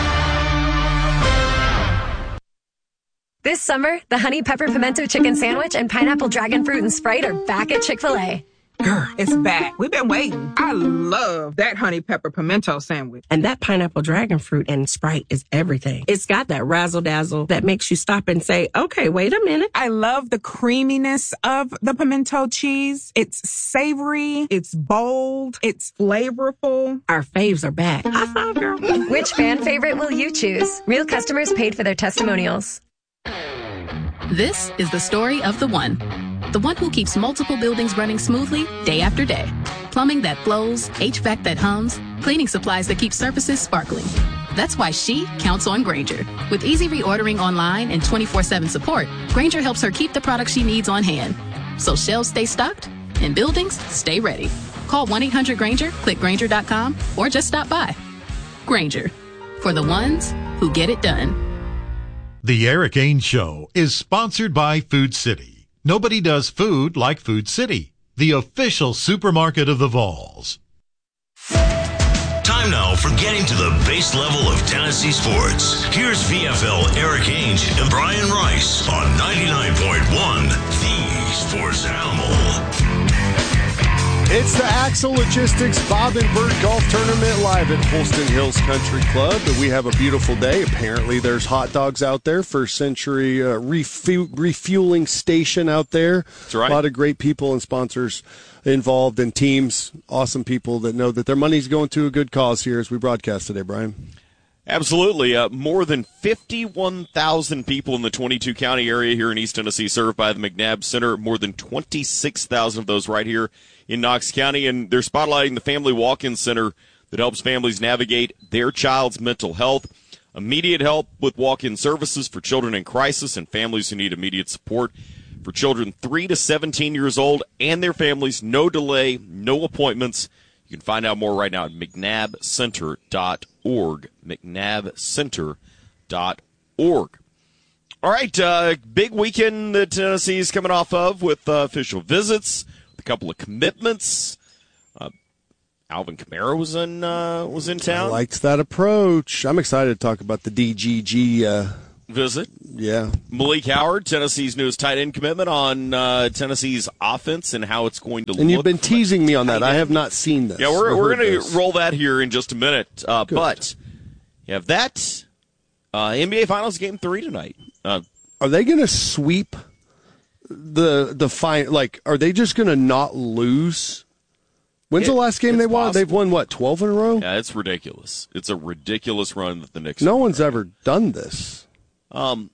This summer, the Honey Pepper Pimento Chicken Sandwich and Pineapple Dragon Fruit and Sprite are back at Chick-fil-A. Girl, it's back. We've been waiting. I love that Honey Pepper Pimento Sandwich. And that Pineapple Dragon Fruit and Sprite is everything. It's got that razzle-dazzle that makes you stop and say, okay, wait a minute. I love the creaminess of the pimento cheese. It's savory. It's bold. It's flavorful. Our faves are back. High five, girl. Which fan favorite will you choose? Real customers paid for their testimonials. This is the story of the one. The one who keeps multiple buildings running smoothly day after day. Plumbing that flows, H V A C that hums, cleaning supplies that keep surfaces sparkling. That's why she counts on Grainger. With easy reordering online and twenty-four seven support, Grainger helps her keep the products she needs on hand. So shelves stay stocked and buildings stay ready. Call one eight hundred Grainger, click Grainger dot com, or just stop by. Grainger, for the ones who get it done. The Eric Ainge Show is sponsored by Food City. Nobody does food like Food City, the official supermarket of the Vols. Time now for getting to the base level of Tennessee sports. Here's V F L Eric Ainge and Brian Rice on ninety-nine point one, The Sports Animal. It's the Axle Logistics Bob and Bert Golf Tournament live at Holston Hills Country Club. We have a beautiful day. Apparently there's hot dogs out there. First Century uh, refu- refueling station out there. That's right. A lot of great people and sponsors involved and teams. Awesome people that know that their money's going to a good cause here as we broadcast today, Brian. Absolutely. Uh, more than fifty-one thousand people in the twenty-two county area here in East Tennessee served by the McNabb Center. More than twenty-six thousand of those right here in Knox County. And they're spotlighting the Family Walk-In Center that helps families navigate their child's mental health. Immediate help with walk-in services for children in crisis and families who need immediate support. For children three to seventeen years old and their families, no delay, no appointments, You can find out more right now at mcnabb center dot org. mcnabb center dot org. All right, uh, big weekend that Tennessee's coming off of with uh, official visits, with a couple of commitments. Uh, Alvin Kamara was in uh, was in town. I liked that approach. I'm excited to talk about the D G G uh, visit. Yeah, Malik Howard, Tennessee's newest tight end commitment, on uh, Tennessee's offense and how it's going to and look. And you've been teasing me on that. I have not seen this. Yeah, we're we're going to roll that here in just a minute. Uh, but you have that uh, N B A Finals Game Three tonight. Uh, are they going to sweep the the fine? Like, are they just going to not lose? When's it, the last game they won? Possible. They've won what, twelve in a row? Yeah, it's ridiculous. It's a ridiculous run that the Knicks. No one's right. ever done this. Um,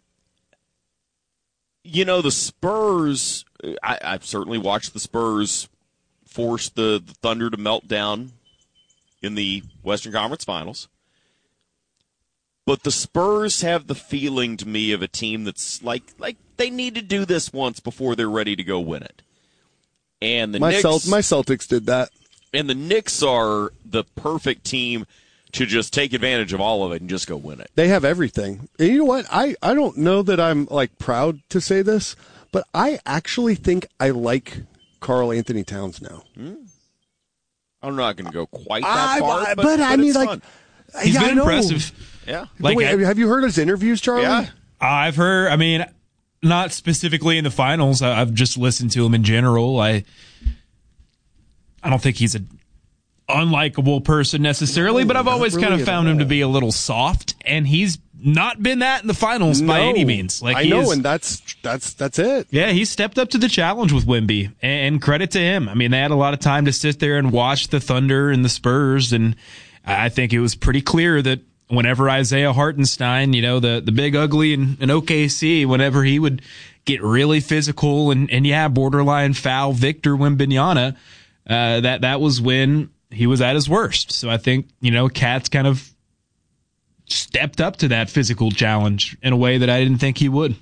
you know, the Spurs. I, I've certainly watched the Spurs force the, the Thunder to melt down in the Western Conference Finals. But the Spurs have the feeling to me of a team that's like like they need to do this once before they're ready to go win it. And the my Knicks, Celt- my Celtics did that. And the Knicks are the perfect team to just take advantage of all of it and just go win it. They have everything. And you know what? I, I don't know that I'm like proud to say this, but I actually think I like Karl Anthony Towns now. Hmm. I'm not going to go quite that I, far, I, but, but, but I mean, it's like, fun. He's yeah, been impressive. Yeah. Like, Wait, I, have you heard his interviews, Charlie? Yeah. I've heard, I mean, not specifically in the finals. I've just listened to him in general. I I don't think he's an unlikable person necessarily, no, but I've always really kind of found him to be a little soft, and he's not been that in the finals no, by any means. Like I he know, is, and that's that's that's it. Yeah, he stepped up to the challenge with Wemby, and credit to him. I mean, they had a lot of time to sit there and watch the Thunder and the Spurs, and I think it was pretty clear that whenever Isaiah Hartenstein, you know, the, the big ugly in, in O K C, whenever he would get really physical and, and yeah, borderline foul Victor Wembanyama, uh, that, that was when he was at his worst. So I think, you know, Cat's kind of stepped up to that physical challenge in a way that I didn't think he would.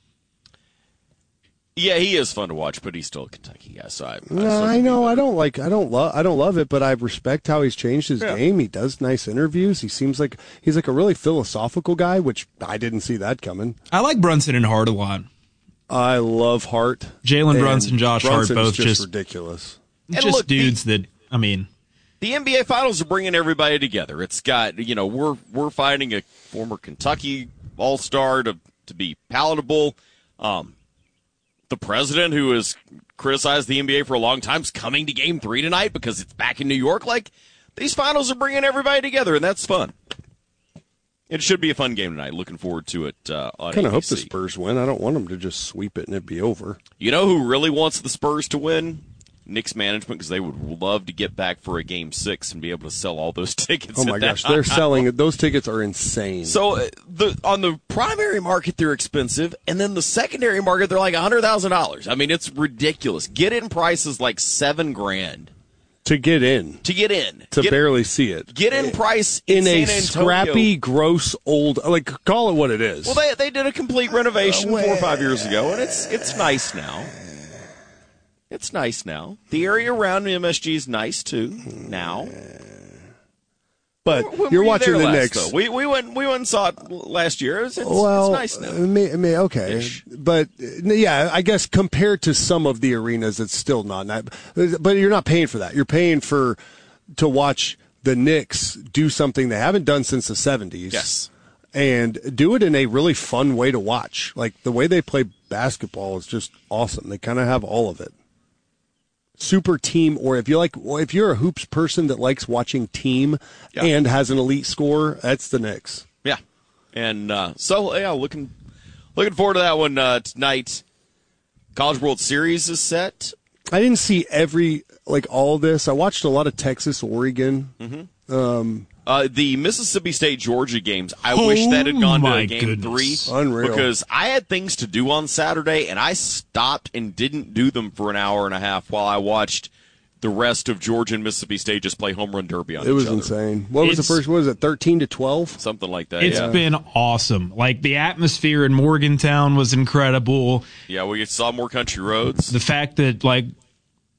Yeah, he is fun to watch, but he's still a Kentucky guy. So I, I, no, I know I don't like I don't love I don't love it, but I respect how he's changed his yeah. game. He does nice interviews. He seems like he's like a really philosophical guy, which I didn't see that coming. I like Brunson and Hart a lot. I love Hart. Jalen Brunson, Josh Brunson's Hart, both just, just ridiculous. Just look, dudes the, that I mean. The N B A Finals are bringing everybody together. It's got, you know, we're we're finding a former Kentucky All-Star to to be palatable. Um, the president, who has criticized the N B A for a long time, is coming to Game Three tonight because it's back in New York. Like, these finals are bringing everybody together, and that's fun. It should be a fun game tonight. Looking forward to it. Uh, on I kind of hope A B C. the Spurs win. I don't want them to just sweep it and it be over. You know who really wants the Spurs to win? Knicks management, because they would love to get back for a game six and be able to sell all those tickets. Oh my gosh, they're selling those tickets are insane. So uh, the on the primary market they're expensive, and then the secondary market they're like a hundred thousand dollars. I mean, it's ridiculous. Get in prices like seven grand to get in. To get in to get, barely see it. Get in price in, in San a Antonio. Scrappy, gross, old. Like call it what it is. Well, they they did a complete renovation uh, four or five years ago, and it's it's nice now. It's nice now. The area around M S G is nice too now. But when you're you watching the last, Knicks. Though? We we went we went and saw it last year. It's, it's, well, it's nice now. May, may, okay, Ish. But yeah, I guess compared to some of the arenas, it's still not. But you're not paying for that. You're paying for to watch the Knicks do something they haven't done since the seventies. Yes. And do it in a really fun way to watch. Like the way they play basketball is just awesome. They kind of have all of it. Super team, or if you like, if you're a hoops person that likes watching team yeah. and has an elite score, that's the Knicks. Yeah, and uh, so yeah, looking looking forward to that one uh, tonight. College World Series is set. I didn't see every like all this. I watched a lot of Texas, Oregon. Mm-hmm. Um, uh, the Mississippi State Georgia games. I oh wish that had gone to game goodness. three. Unreal. Because I had things to do on Saturday, and I stopped and didn't do them for an hour and a half while I watched the rest of Georgia and Mississippi State just play home run derby on it each was other. insane. What was It's, the first? What was it? Thirteen to twelve, something like that. It's yeah. been awesome. Like the atmosphere in Morgantown was incredible. Yeah, we saw more country roads. The fact that like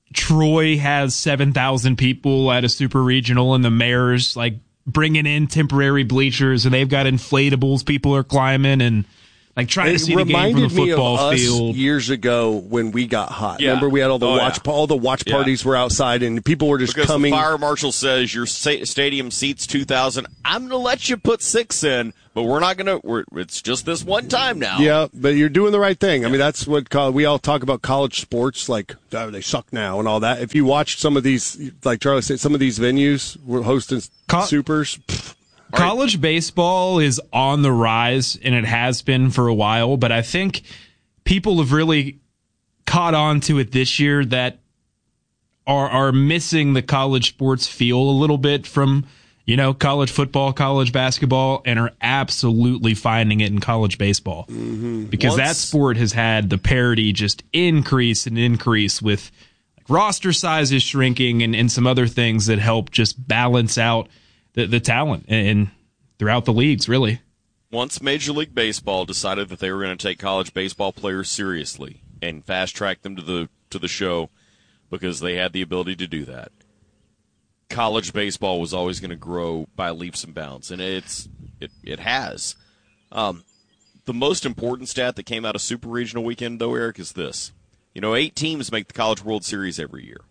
Troy has seven thousand people at a super regional, and the mayor's like bringing in temporary bleachers, and they've got inflatables people are climbing and like trying it to see the game from the football me of us field. Years ago when we got hot, yeah. remember we had all the oh, watch yeah. all the watch yeah. parties were outside, and people were just because coming. The fire marshal says your stadium seats two thousand. I'm going to let you put six in, but we're not going to. It's just this one time now. Yeah, but you're doing the right thing. Yeah. I mean, that's what we all talk about college sports, like oh, they suck now and all that. If you watch some of these, like Charlie said, some of these venues we're hosting Co- supers. Pfft. College baseball is on the rise, and it has been for a while, but I think people have really caught on to it this year that are are missing the college sports feel a little bit from, you know, college football, college basketball, and are absolutely finding it in college baseball. Mm-hmm. Because Once, that sport has had the parity just increase and increase with like roster sizes shrinking and, and some other things that help just balance out The, the talent and throughout the leagues, really. Once Major League Baseball decided that they were going to take college baseball players seriously and fast-track them to the to the show because they had the ability to do that, college baseball was always going to grow by leaps and bounds, and it's it it has. Um, the most important stat that came out of Super Regional Weekend, though, Eric, is this. You know, eight teams make the College World Series every year.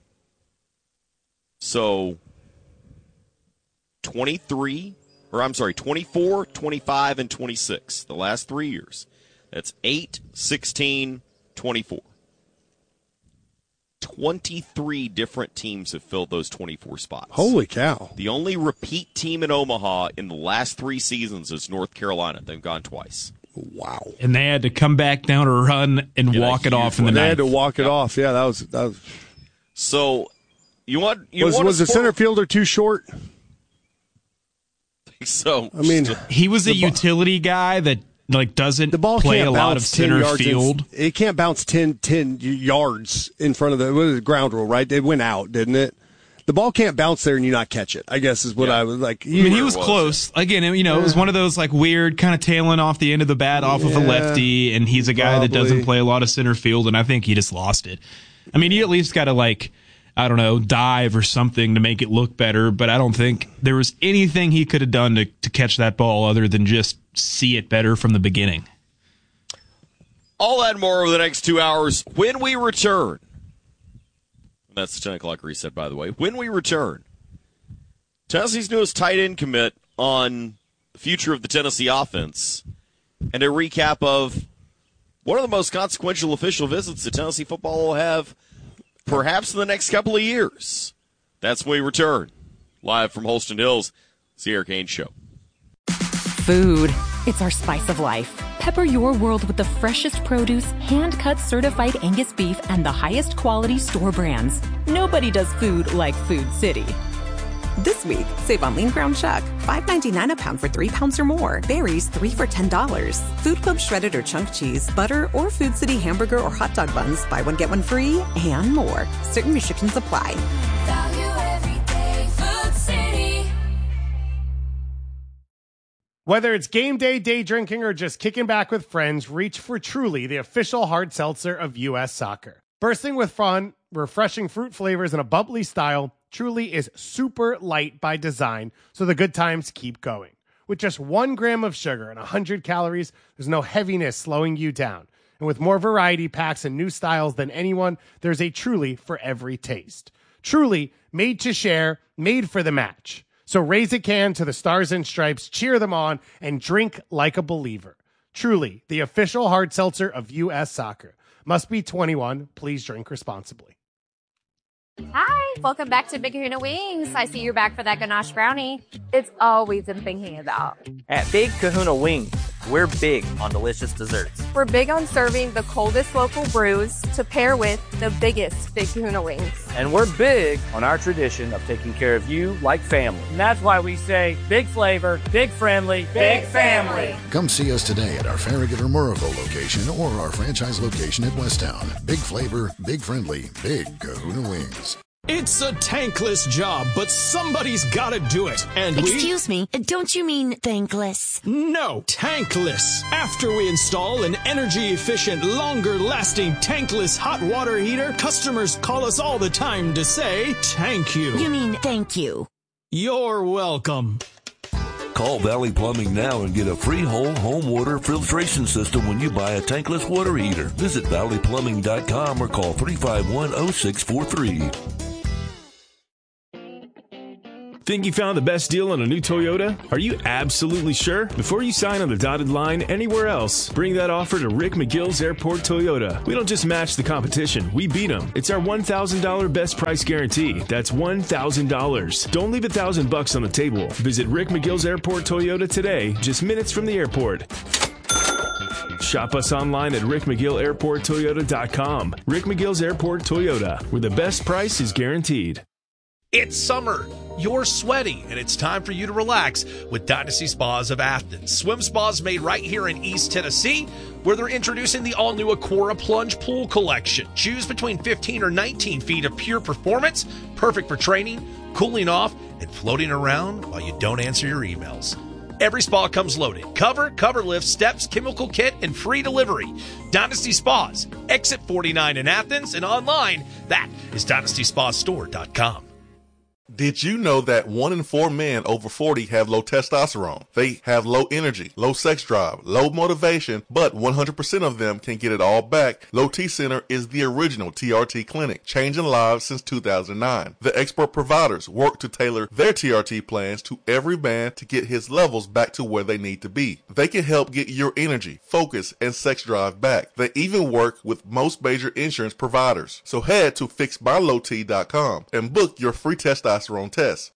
So twenty-three, or I'm sorry, twenty-four, twenty-five, and twenty-six, the last three years. That's eight, sixteen, twenty-four. twenty-three different teams have filled those twenty-four spots. Holy cow. The only repeat team in Omaha in the last three seasons is North Carolina. They've gone twice. Wow. And they had to come back down a run and yeah, walk it off in the They ninth. had to walk it yep. off. Yeah, that was that was So you want you Was want was the center fielder too short? So I mean, he was a ball, utility guy that like doesn't the ball play can't a lot of center field. In, it can't bounce ten, ten yards in front of the, what is it, ground rule, right? It went out, didn't it? The ball can't bounce there and you not catch it, I guess is what yeah. I was like. I mean, he was, was close. It? Again, you know, yeah. it was one of those like weird kind of tailing off the end of the bat off yeah, of a lefty, and he's a guy probably. that doesn't play a lot of center field, and I think he just lost it. I mean, he at least got to like, I don't know, dive or something to make it look better, but I don't think there was anything he could have done to, to catch that ball other than just see it better from the beginning. All that and more over the next two hours when we return. That's the ten o'clock reset, by the way. When we return, Tennessee's newest tight end commit on the future of the Tennessee offense and a recap of one of the most consequential official visits that Tennessee football will have perhaps in the next couple of years. That's when we return. Live from Holston Hills, it's the Eric Haynes Show. Food. It's our spice of life. Pepper your world with the freshest produce, hand-cut certified Angus beef, and the highest quality store brands. Nobody does food like Food City. This week, save on lean ground chuck, five ninety-nine a pound for three pounds or more. Berries, three for ten dollars. Food Club shredded or chunk cheese, butter, or Food City hamburger or hot dog buns, buy one, get one free, and more. Certain restrictions apply. Value every day, Food City. Whether it's game day, day drinking, or just kicking back with friends, reach for Truly, the official hard seltzer of U S Soccer. Bursting with fun, refreshing fruit flavors, and a bubbly style, Truly is super light by design, so the good times keep going. With just one gram of sugar and one hundred calories, there's no heaviness slowing you down. And with more variety packs and new styles than anyone, there's a Truly for every taste. Truly, made to share, made for the match. So raise a can to the Stars and Stripes, cheer them on, and drink like a believer. Truly, the official hard seltzer of U S Soccer. Must be twenty-one. Please drink responsibly. Hi, welcome back to Big Kahuna Wings. I see you're back for that ganache brownie. It's always I'm thinking about. At Big Kahuna Wings, we're big on delicious desserts. We're big on serving the coldest local brews to pair with the biggest Big Kahuna Wings. And we're big on our tradition of taking care of you like family. And that's why we say big flavor, big friendly, big family. Come see us today at our Farragut or Murrayville location or our franchise location at Westtown. Big flavor, big friendly, Big Kahuna Wings. It's a tankless job, but somebody's gotta do it. And we... Excuse me, don't you mean thankless? No, tankless. After we install an energy-efficient, longer-lasting tankless hot water heater, customers call us all the time to say, thank you. You mean thank you. You're welcome. Call Valley Plumbing now and get a free whole home water filtration system when you buy a tankless water heater. Visit valley plumbing dot com or call three five one, oh six four three. Think you found the best deal on a new Toyota? Are you absolutely sure? Before you sign on the dotted line anywhere else, bring that offer to Rick McGill's Airport Toyota. We don't just match the competition, we beat them. It's our one thousand dollars best price guarantee. That's one thousand dollars. Don't leave a thousand bucks on the table. Visit Rick McGill's Airport Toyota today, just minutes from the airport. Shop us online at rick mcgill airport toyota dot com. Rick McGill's Airport Toyota, where the best price is guaranteed. It's summer. You're sweaty, and it's time for you to relax with Dynasty Spas of Athens. Swim spas made right here in East Tennessee, where they're introducing the all-new Aquara Plunge Pool Collection. Choose between fifteen or nineteen feet of pure performance, perfect for training, cooling off, and floating around while you don't answer your emails. Every spa comes loaded. Cover, cover lift, steps, chemical kit, and free delivery. Dynasty Spas, Exit forty-nine in Athens, and online, that is dynasty spa store dot com. Did you know that one in four men over forty have low testosterone? They have low energy, low sex drive, low motivation, but one hundred percent of them can get it all back. Low T Center is the original T R T clinic, changing lives since two thousand nine. The expert providers work to tailor their T R T plans to every man to get his levels back to where they need to be. They can help get your energy, focus, and sex drive back. They even work with most major insurance providers. So head to fix my low t dot com and book your free testosterone test.